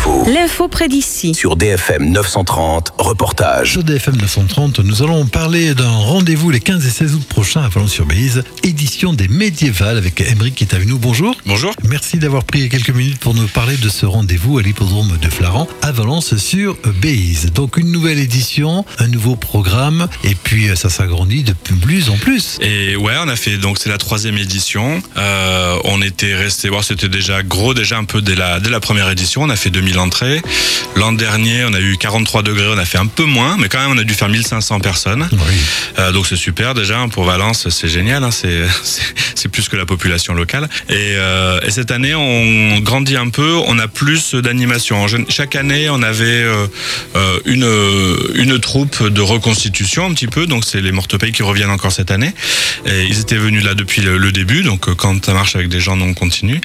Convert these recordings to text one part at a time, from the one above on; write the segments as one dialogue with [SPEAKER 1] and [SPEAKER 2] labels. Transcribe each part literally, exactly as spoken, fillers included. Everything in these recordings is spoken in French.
[SPEAKER 1] L'info.
[SPEAKER 2] L'info près d'ici.
[SPEAKER 1] Sur D F M neuf cent trente, reportage.
[SPEAKER 3] Sur D F M neuf cent trente, nous allons parler d'un rendez-vous les quinze et seize août prochains à Valence-sur-Béziers, édition des médiévales avec Émeric qui est avec nous. Bonjour.
[SPEAKER 4] Bonjour.
[SPEAKER 3] Merci d'avoir pris quelques minutes pour nous parler de ce rendez-vous à l'hippodrome de Flaran à Valence-sur-Béziers. Donc une nouvelle édition, un nouveau programme et puis ça s'agrandit de plus en plus.
[SPEAKER 4] Et ouais, on a fait, donc c'est la troisième édition. Euh, on était resté, bon, c'était déjà gros, déjà un peu dès la, dès la première édition. On a fait deux mille entrées. L'an dernier, on a eu quarante-trois degrés, on a fait un peu moins, mais quand même, on a dû faire mille cinq cents personnes.
[SPEAKER 3] Oui.
[SPEAKER 4] Euh, donc c'est super déjà, pour Valence, c'est génial, hein, c'est, c'est, c'est plus que la population locale. Et, euh, et cette année, on grandit un peu, on a plus d'animation. Chaque année, on avait euh, une, une troupe de reconstitution un petit peu, donc c'est les Mortepays qui reviennent encore cette année. Et ils étaient venus là depuis le, le début, donc quand ça marche avec des gens, on continue.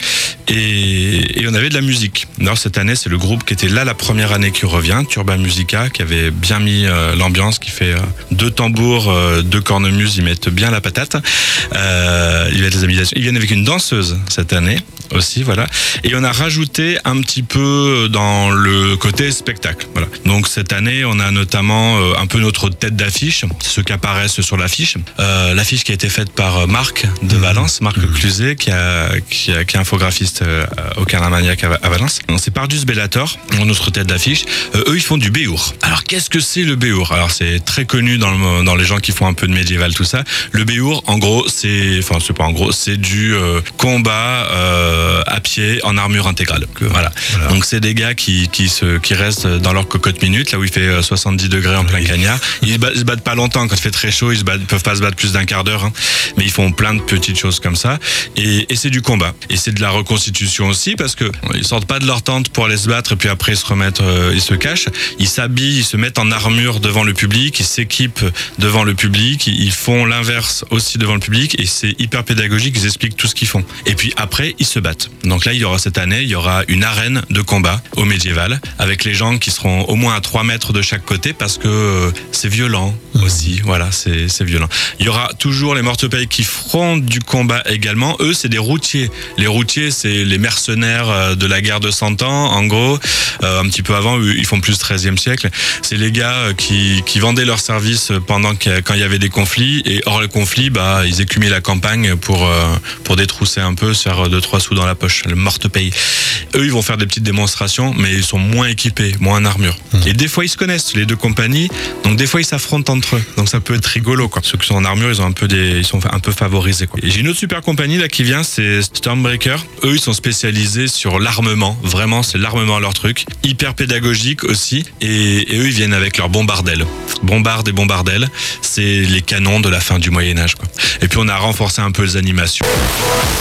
[SPEAKER 4] Et, et on avait de la musique. Alors cette année, c'est le groupe qui était là la première année qui revient, Turba Musica, qui avait bien mis euh, l'ambiance, qui fait euh, deux tambours, euh, deux cornemuses, ils mettent bien la patate. Euh, il y a des imitations. Ils viennent avec une danseuse cette année aussi, voilà. Et on a rajouté un petit peu dans le côté spectacle, voilà. Donc cette année, on a notamment euh, un peu notre tête d'affiche, ceux qui apparaissent sur l'affiche. Euh, l'affiche qui a été faite par Marc de Valence, Marc mmh. Cluzet, qui, a, qui, a, qui est infographiste euh, au Carnamaniac à, à Valence. Donc, c'est Pardus Bellator, notre tête d'affiche. Euh, eux, ils font du béour. Alors, qu'est-ce que c'est le béour? Alors, c'est très connu dans, le, dans les gens qui font un peu de médiéval, tout ça. Le béour, en gros, c'est, enfin, c'est pas en gros, c'est du euh, combat euh, à pied en armure intégrale. Voilà. voilà. Donc, c'est des gars qui, qui, se, qui restent dans leur cocotte minute, là où il fait soixante-dix degrés en plein oui. cagnard. Ils se, battent, ils se battent pas longtemps. Quand il fait très chaud, ils se battent, peuvent pas se battre plus d'un quart d'heure, hein. Mais ils font plein de petites choses comme ça. Et, et c'est du combat. Et c'est de la reconstitution aussi, parce que ils sortent pas de leur tente pour aller se battre et puis après ils se remettent, euh, ils se cachent. Ils s'habillent, ils se mettent en armure devant le public, ils s'équipent devant le public, ils font l'inverse aussi devant le public et c'est hyper pédagogique, ils expliquent tout ce qu'ils font. Et puis après, ils se battent. Donc là, il y aura cette année, il y aura une arène de combat au médiéval avec les gens qui seront au moins à trois mètres de chaque côté parce que euh, c'est violent aussi. Voilà, c'est, c'est violent. Il y aura toujours les Mortepays qui feront du combat également. Eux, c'est des routiers. Les routiers, c'est les mercenaires de la guerre de Cent Ans, en gros. Euh, un petit peu avant, ils font plus treizième siècle. C'est les gars qui, qui vendaient leurs services pendant que, quand il y avait des conflits. Et hors le conflit, bah, ils écumaient la campagne pour, euh, pour détrousser un peu, se faire deux, trois sous dans la poche. Le Mortepay. Eux, ils vont faire des petites démonstrations, mais ils sont moins équipés, moins en armure. Mmh. Et des fois, ils se connaissent, les deux compagnies. Donc, des fois, ils s'affrontent entre eux. Donc, ça peut être rigolo, quoi. Ceux qui sont en armure, ils ont un peu des, ils sont un peu favorisés, quoi. Et j'ai une autre super compagnie, là, qui vient, c'est Stormbreaker. Eux, ils sont spécialisés sur l'armement. Vraiment, c'est l'armement leur truc. Hyper pédagogique aussi. Et, et eux, ils viennent avec leurs bombardelles. Bombardes et bombardelles. C'est les canons de la fin du Moyen-Âge, quoi. Et puis, on a renforcé un peu les animations.